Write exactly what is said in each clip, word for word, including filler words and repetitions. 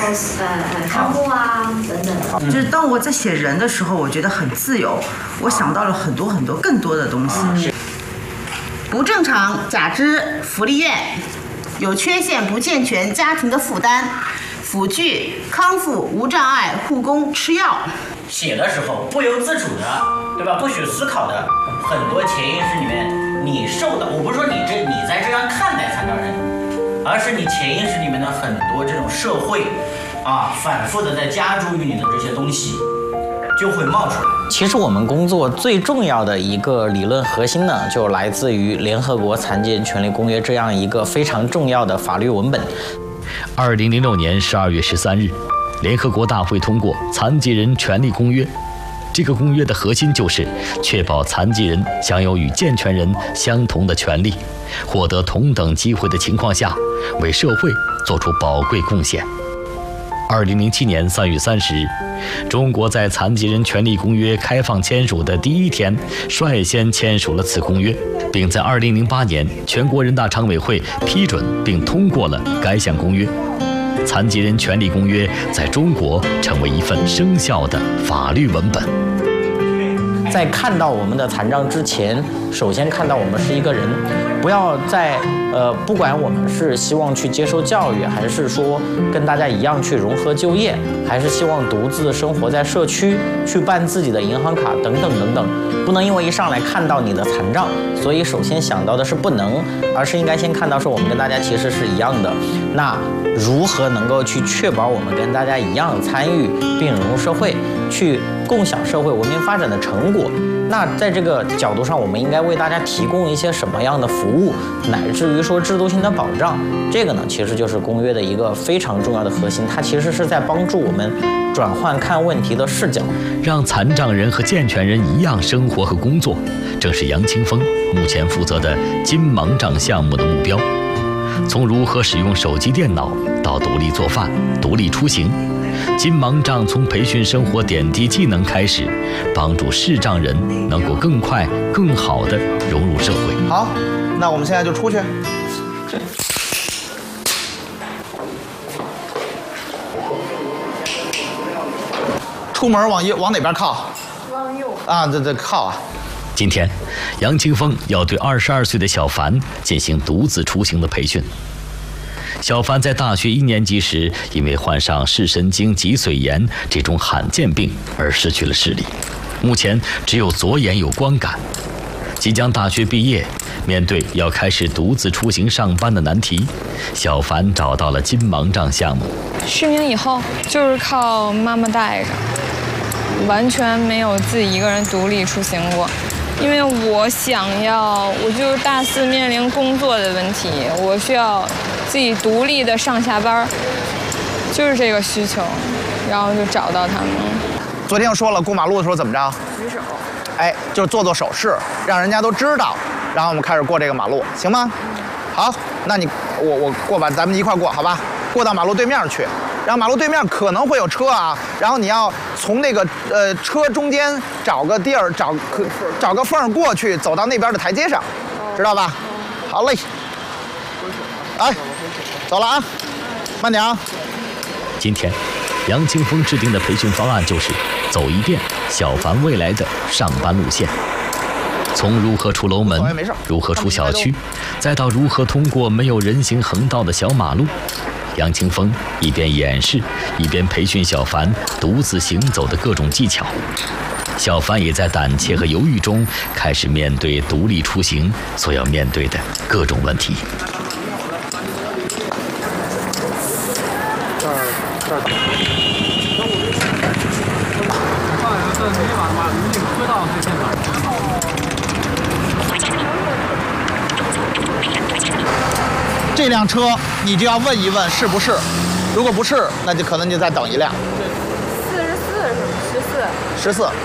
呃呃看护啊等等的。 就是当我在写人的时候，我觉得很自由，我想到了很多很多更多的东西。嗯、不正常假肢福利院，有缺陷不健全家庭的负担，辅具康复无障碍护工吃药。 写的时候不由自主的，对吧？不许思考的很多潜意识里面，你受到，我不是说你这你在这样看待残障人，而是你潜意识里面的很多这种社会啊，反复的在加诸于你的这些东西，就会冒出来。 其实我们工作最重要的一个理论核心呢，就来自于联合国残疾人权利公约这样一个非常重要的法律文本。 二零零六年十二月十三日。联合国大会通过《残疾人权利公约》，这个公约的核心就是确保残疾人享有与健全人相同的权利，获得同等机会的情况下，为社会做出宝贵贡献。二零零七年三月三十日，中国在《残疾人权利公约》开放签署的第一天，率先签署了此公约，并在二零零八年全国人大常委会批准并通过了该项公约。《残疾人权利公约》在中国成为一份生效的法律文本。 在看到我们的残障之前，首先看到我们是一个人，不要在呃，不管我们是希望去接受教育，还是说跟大家一样去融合就业，还是希望独自生活在社区，去办自己的银行卡等等等等，不能因为一上来看到你的残障，所以首先想到的是不能，而是应该先看到说我们跟大家其实是一样的。那如何能够去确保我们跟大家一样参与并融入社会，去共享社会文明发展的成果？那在这个角度上，我们应该为大家提供一些什么样的服务，乃至于说制度性的保障？这个呢，其实就是公约的一个非常重要的核心，它其实是在帮助我们转换看问题的视角， 让残障人和健全人一样生活和工作，正是杨清峰目前负责的金盲障项目的目标。从如何使用手机电脑到独立做饭、独立出行，金盲障从培训生活点滴技能开始，帮助视障人能够更快、更好地融入社会。 好，那我们现在就出去。出门往右，往哪边靠？ 往右。 啊，这这靠啊。 今天，杨清峰要对二十二岁的小凡进行独自出行的培训。小凡在大学一年级时，因为患上视神经脊髓炎这种罕见病而失去了视力，目前只有左眼有光感。即将大学毕业，面对要开始独自出行上班的难题，小凡找到了金盲障项目。 失明以后就是靠妈妈带着，完全没有自己一个人独立出行过。因为我想要，我就是大四面临工作的问题，我需要自己独立的上下班，就是这个需求，然后就找到他们。 昨天说了，过马路的时候怎么着？ 举手。 哎，就是做做手势，让人家都知道，然后我们开始过这个马路，行吗？好，那你我我过吧，咱们一块过，好吧？过到马路对面去，然后马路对面可能会有车啊，然后你要从那个呃车中间找个地儿，找可找个缝过去，走到那边的台阶上，知道吧？好嘞。哎，走了啊，慢点啊。 今天，杨清峰制定的培训方案就是走一遍小凡未来的上班路线。从如何出楼门，如何出小区，再到如何通过没有人行横道的小马路，杨清峰一边演示，一边培训小凡独自行走的各种技巧。小凡也在胆怯和犹豫中开始面对独立出行所要面对的各种问题。这儿这儿。 这辆车你就要问一问是不是，如果不是，那就可能就再等一辆。 四十四是吗？十四。 十四。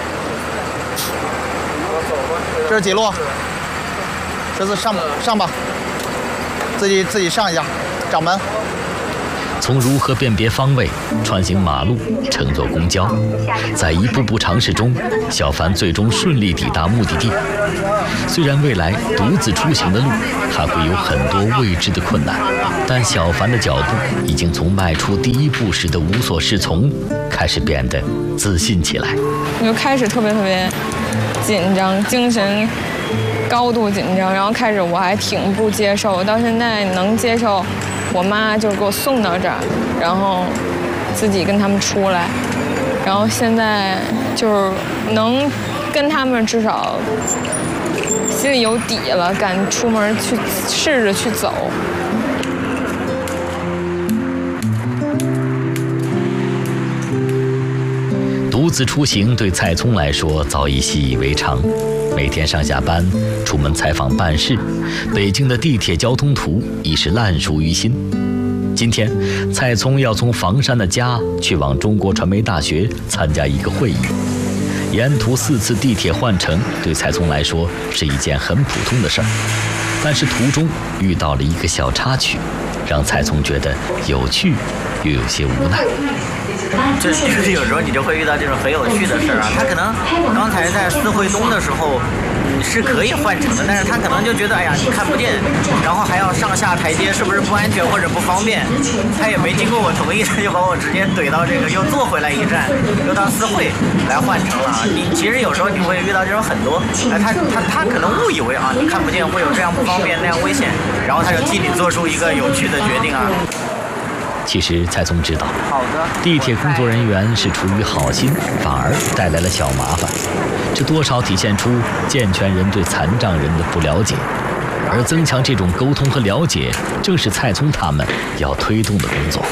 这是几路？十四上上吧，自己自己上一下，掌门。 从如何辨别方位、穿行马路、乘坐公交，在一步步尝试中，小凡最终顺利抵达目的地。虽然未来独自出行的路还会有很多未知的困难，但小凡的脚步已经从迈出第一步时的无所适从，开始变得自信起来。 我就开始特别特别紧张，精神高度紧张，然后开始我还挺不接受，到现在能接受。我妈就给我送到这儿，然后自己跟他们出来，然后现在就是能跟他们至少心里有底了，敢出门去试着去走。 独自出行对蔡聪来说早已习以为常，每天上下班、出门采访办事，北京的地铁交通图已是烂熟于心。今天，蔡聪要从房山的家去往中国传媒大学参加一个会议，沿途四次地铁换乘对蔡聪来说是一件很普通的事儿，但是途中遇到了一个小插曲，让蔡聪觉得有趣又有些无奈。 就就是有时候你就会遇到这种很有趣的事儿啊，他可能刚才在四惠东的时候是可以换乘的，但是他可能就觉得哎呀你看不见，然后还要上下台阶，是不是不安全或者不方便，他也没经过我同意，他就把我直接怼到这个又坐回来一站，又到四惠来换乘了啊。你其实有时候你会遇到这种很多，哎他他他可能误以为啊你看不见会有这样不方便那样危险，然后他就替你做出一个有趣的决定啊。 其实蔡聪知道，地铁工作人员是出于好心，反而带来了小麻烦，这多少体现出健全人对残障人的不了解，而增强这种沟通和了解，正是蔡聪他们要推动的工作。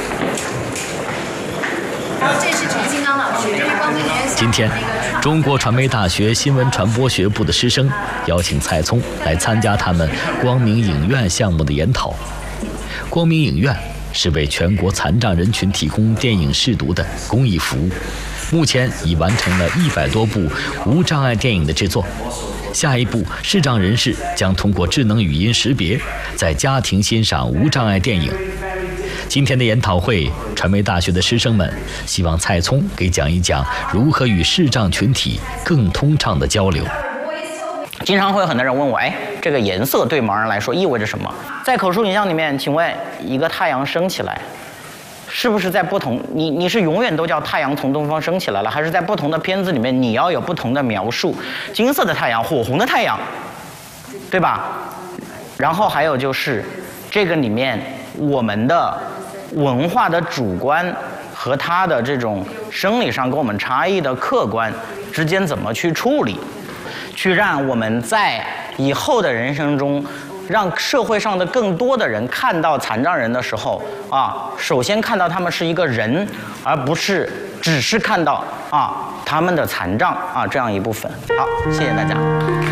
这是陈新刚老师，这是光明学校。 今天，中国传媒大学新闻传播学部的师生邀请蔡聪来参加他们光明影院项目的研讨。光明影院是为全国残障人群提供电影视读的公益服务，目前已完成了一百多部无障碍电影的制作。下一步，视障人士将通过智能语音识别，在家庭欣赏无障碍电影。今天的研讨会，传媒大学的师生们希望蔡聪给讲一讲如何与视障群体更通畅的交流。 经常会有很多人问我，哎，这个颜色对盲人来说意味着什么？在口述影像里面，请问一个太阳升起来，是不是在不同你你是永远都叫太阳从东方升起来了，还是在不同的片子里面你要有不同的描述？金色的太阳，火红的太阳，对吧？然后还有就是这个里面我们的文化的主观和它的这种生理上跟我们差异的客观之间怎么去处理？去让我们在以后的人生中，让社会上的更多的人看到残障人的时候啊，首先看到他们是一个人，而不是只是看到啊他们的残障啊这样一部分。好，谢谢大家。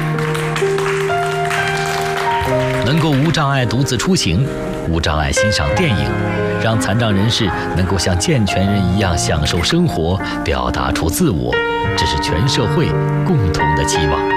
能够无障碍独自出行，无障碍欣赏电影，让残障人士能够像健全人一样享受生活，表达出自我，这是全社会共同的期望。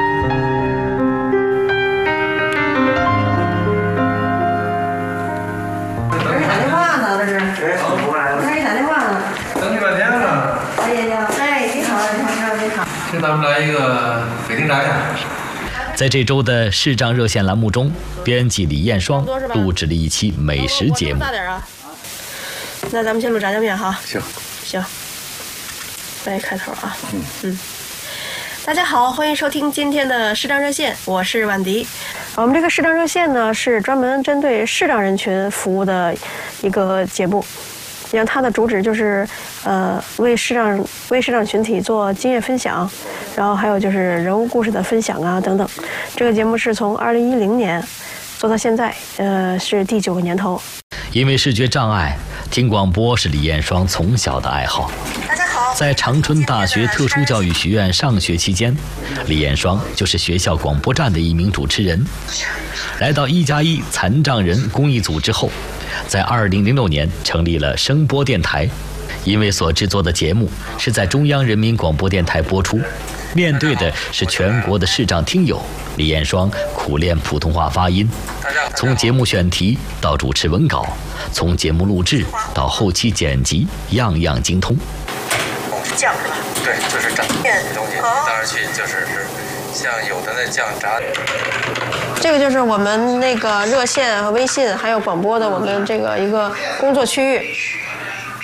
这是打电话呢，这是。我看你打电话呢。 等你半天了。 哎呀呀，哎，你好，你好，你好。 请咱们来一个北京炸酱。 在这周的视障热线栏目中，编辑李艳双录制了一期美食节目。 那咱们先录炸酱面哈。 行。 行。来开头啊。嗯嗯。大家好，欢迎收听今天的视障热线，我是婉迪。我们这个视障热线呢，是专门针对视障人群服务的一个节目。你看它的主旨就是，呃，为视障为视障群体做经验分享，然后还有就是人物故事的分享啊等等。这个节目是从二零一零年做到现在，呃，是第九个年头。 因为视觉障碍，听广播是李艳双从小的爱好。 大家好。 在长春大学特殊教育学院上学期间，李艳双就是学校广播站的一名主持人。来到一加一残障人公益组织后，在二零零六年成立了声波电台，因为所制作的节目是在中央人民广播电台播出， 面对的是全国的视障听友，李艳双苦练普通话发音，从节目选题到主持文稿，从节目录制到后期剪辑，样样精通。 酱是吧？ 对，就是炸东西，放上去就是像有的那酱炸。 这个就是我们那个热线和微信还有广播的我们这个一个工作区域。